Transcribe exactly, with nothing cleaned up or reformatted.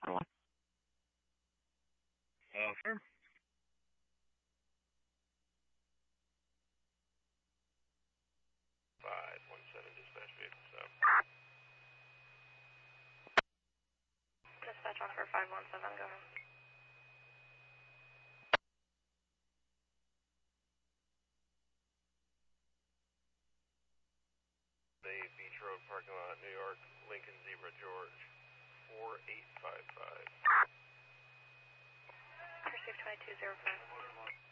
one. Uh, sir. five one seven dispatch vehicle stop. Dispatch offer five one seven, go ahead. The Beach Road parking lot, New York, Lincoln Zebra George, four eight five five. Pursuit twenty-two zero five.